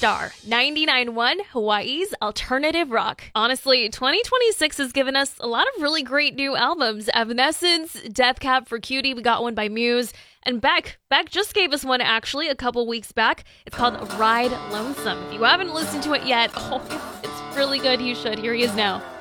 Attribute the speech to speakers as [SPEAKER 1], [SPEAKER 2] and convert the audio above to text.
[SPEAKER 1] Star, 99.1 Hawaii's alternative rock. Honestly, 2026 has given us a lot of really great new albums. Evanescence, Death Cab for Cutie, we got one by Muse, and Beck just gave us one actually a couple weeks back. It's called Ride Lonesome. If you haven't listened to it yet, it's really good. You should. Here he is now.